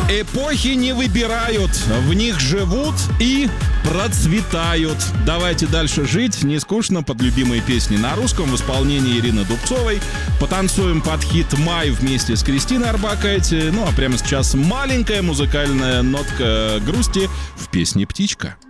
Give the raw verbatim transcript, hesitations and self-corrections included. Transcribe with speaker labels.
Speaker 1: Эпохи не выбирают, в них живут и процветают. Давайте дальше жить, не скучно, под любимые песни на русском в исполнении Ирины Дубцовой. Потанцуем под хит «Май» вместе с Кристиной Орбакайте. Ну а прямо сейчас маленькая музыкальная нотка грусти в песне «Птичка».